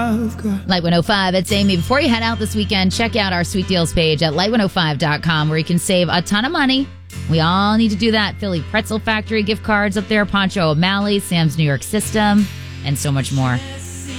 I've got. Light 105, it's Amy. Before you head out this weekend, check out our sweet deals page at light105.com where you can save a ton of money. We all need to do that. Philly Pretzel Factory gift cards up there, Poncho O'Malley, Sam's New York System, and so much more.